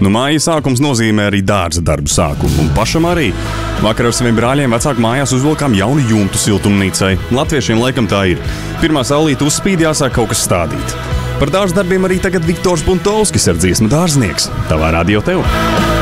Nu, māja sākums nozīmē arī dārza darbu sākumu, un pašam arī. Vakar ar saviem brāļiem vecāku mājās uzvilkām jaunu jumtu siltumnīcai. Latviešiem laikam tā ir. Pirmā saulīte uzspīd, jāsāk kaut kas stādīt. Par dārza darbiem arī tagad Viktors Buntovskis ar dziesmu Dārznieks. Tavā radio tev.